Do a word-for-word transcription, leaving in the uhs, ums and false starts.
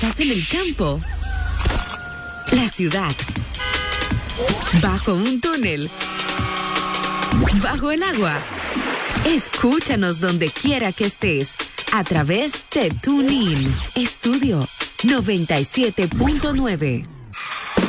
Estás en el campo, la ciudad, bajo un túnel, bajo el agua. Escúchanos donde quiera que estés a través de TuneIn. Estudio noventa y siete punto nueve.